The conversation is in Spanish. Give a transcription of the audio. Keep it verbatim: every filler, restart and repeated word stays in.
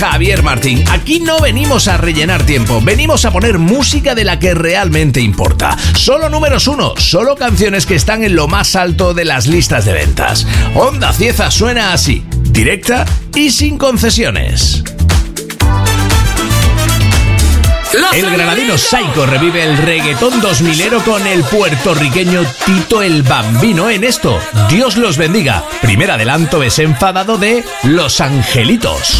Javier Martín. Aquí no venimos a rellenar tiempo, venimos a poner música de la que realmente importa. Solo números uno, solo canciones que están en lo más alto de las listas de ventas. Onda Cieza suena así, directa y sin concesiones. El granadino Saiko revive el reggaetón dos milero con el puertorriqueño Tito el Bambino en esto. Dios los bendiga. Primer adelanto desenfadado de Los Angelitos.